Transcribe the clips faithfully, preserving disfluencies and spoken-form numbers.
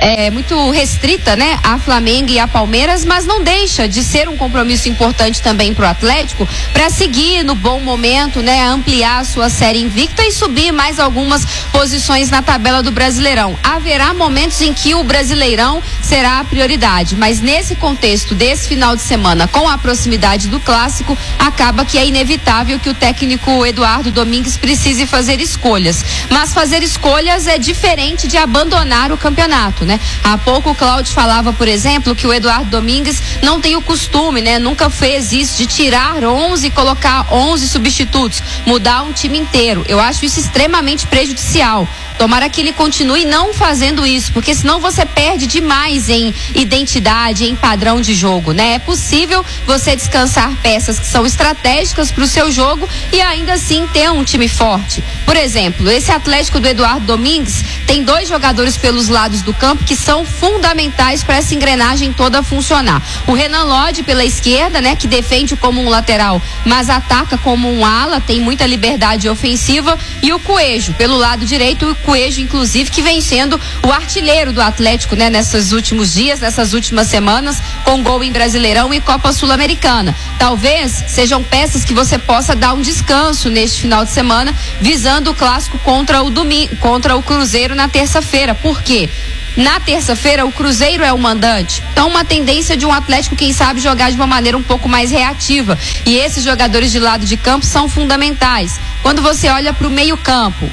é, muito restrita, né, a Flamengo e a Palmeiras, mas não deixa de ser um compromisso importante também para o Atlético, para seguir no bom momento, né, ampliar a sua série invicta e subir mais algumas posições na tabela do Brasileirão. Haverá momentos em que o Brasileirão será a prioridade, mas nesse contexto desse final de semana, com a proximidade do clássico, acaba que é inevitável que o técnico Eduardo Domingues precise fazer escolhas. Mas fazer escolhas é diferente de abandonar o campeonato, né? Há pouco o Cláudio falava, por exemplo, que o Eduardo Domingues não tem o costume, né? Nunca fez isso de tirar onze e colocar onze substitutos, mudar um time inteiro. Eu acho isso extremamente prejudicial. Tomara que ele continue não fazendo isso, porque senão você perde demais em identidade, em padrão de jogo, né? É possível você descansar peças que são estratégicas para o seu jogo e ainda assim ter um time forte. Por exemplo, esse Atlético do Eduardo Domingues tem dois jogadores pelos lados do campo que são fundamentais para essa engrenagem toda funcionar. O Renan Lodge pela esquerda, né, que defende como um lateral, mas ataca como um ala, tem muita liberdade ofensiva, e o Coelho pelo lado direito, o Coelho inclusive que vem sendo o artilheiro do Atlético, né, nesses últimos dias, nessas últimas semanas, com gol em Brasileirão e Copa Sul-Americana. Talvez sejam peças que você possa dar um descanso neste final de semana, visando o clássico contra o domingo, contra o Cruzeiro na terça-feira. Por quê? Na terça-feira, o Cruzeiro é o mandante. Então, uma tendência de um Atlético, quem sabe, jogar de uma maneira um pouco mais reativa. E esses jogadores de lado de campo são fundamentais. Quando você olha para o meio-campo,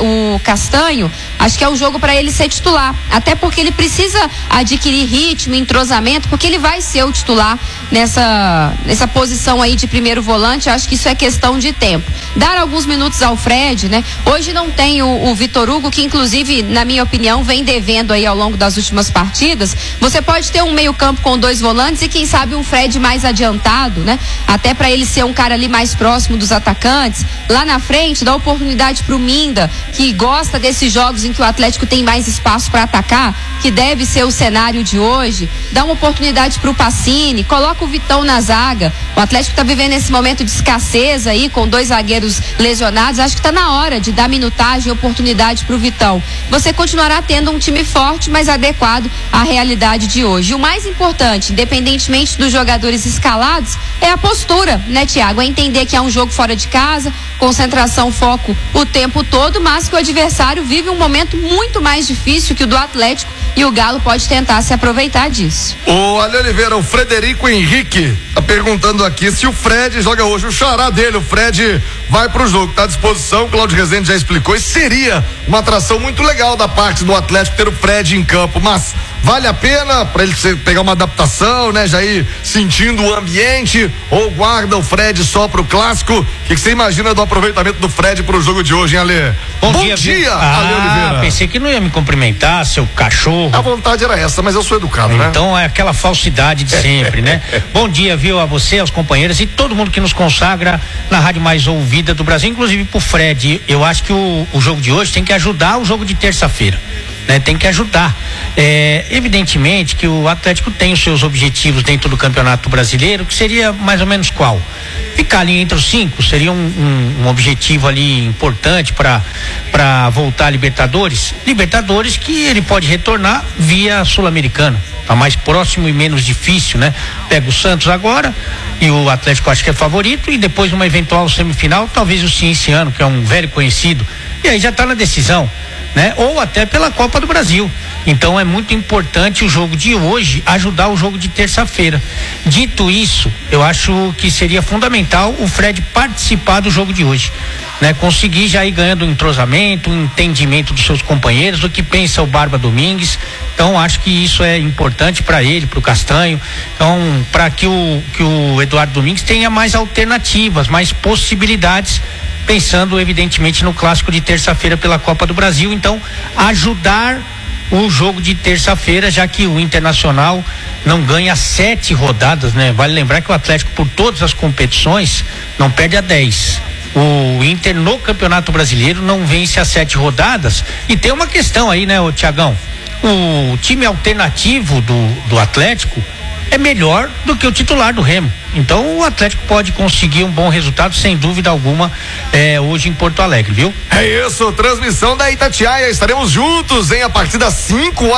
o Castanho, acho que é um jogo para ele ser titular. Até porque ele precisa adquirir ritmo, entrosamento, porque ele vai ser o titular nessa, nessa posição aí de primeiro volante. Acho que isso é questão de tempo. Dar alguns minutos ao Fred, né? Hoje não tem o, o Vitor Hugo, que inclusive, na minha opinião, vem devendo aí ao longo das últimas partidas. Você pode ter um meio-campo com dois volantes e quem sabe um Fred mais adiantado, né? Até para ele ser um cara ali mais próximo dos atacantes. Lá na frente, dá oportunidade pro Minda, que gosta desses jogos em que o Atlético tem mais espaço para atacar, que deve ser o cenário de hoje. Dá uma oportunidade pro Pacini, coloca o Vitão na zaga. O Atlético tá vivendo esse momento de escassez aí, com dois zagueiros lesionados. Acho que tá na hora de dar minutagem e oportunidade pro Vitão. Você continuará tendo um time forte, mas adequado à realidade de hoje. E o mais importante, independentemente dos jogadores escalados, é a postura, né, Thiago? É entender que é um jogo fora de casa, concentração, foco o tempo todo, mas que o adversário vive um momento muito mais difícil que o do Atlético e o Galo pode tentar se aproveitar disso. O Ale Oliveira, o Frederico Henrique tá perguntando aqui se o Fred joga hoje, o xará dele, o Fred vai pro jogo, tá à disposição, o Cláudio Rezende já explicou, e seria uma atração muito legal da parte do Atlético ter o Fred em campo, mas vale a pena para ele pegar uma adaptação, né, já ir sentindo o ambiente, ou guarda o Fred só pro clássico? O que você imagina do aproveitamento do Fred pro jogo de hoje, hein, Ale? Bom, Bom dia, dia, ah, Ale Oliveira. Pensei que não ia me cumprimentar, seu cachorro. A vontade era essa, mas eu sou educado, né? Então é aquela falsidade de sempre, né? Bom dia, viu, a você, aos companheiros e todo mundo que nos consagra na rádio mais ouvida do Brasil, inclusive pro Fred. Eu acho que o, o jogo de hoje tem que ajudar o jogo de terça-feira. Né, tem que ajudar. É, evidentemente que o Atlético tem os seus objetivos dentro do Campeonato Brasileiro, que seria mais ou menos qual? Ficar ali entre os cinco seria um, um, um objetivo ali importante para para voltar a Libertadores. Libertadores que ele pode retornar via Sul-Americana. Tá mais próximo e menos difícil, né? Pega o Santos agora e o Atlético acho que é favorito, e depois uma eventual semifinal, talvez o Cienciano, que é um velho conhecido, e aí já está na decisão, né? Ou até pela Copa do Brasil. Então é muito importante o jogo de hoje ajudar o jogo de terça-feira. Dito isso, eu acho que seria fundamental o Fred participar do jogo de hoje, né? Conseguir já ir ganhando um entrosamento, um entendimento dos seus companheiros, do que pensa o Barba Domingues. Então acho que isso é importante para ele, para o Castanho. Então, para que o que o Eduardo Domingues tenha mais alternativas, mais possibilidades, pensando evidentemente no clássico de terça-feira pela Copa do Brasil. Então, ajudar o jogo de terça-feira, já que o Internacional não ganha sete rodadas, né? Vale lembrar que o Atlético, por todas as competições, não perde a dez. O Inter no Campeonato Brasileiro não vence as sete rodadas. E tem uma questão aí, né, ô Tiagão? O time alternativo do, do Atlético é melhor do que o titular do Remo. Então o Atlético pode conseguir um bom resultado, sem dúvida alguma, é, hoje em Porto Alegre, viu? É isso, transmissão da Itatiaia, estaremos juntos, hein, a partir das cinco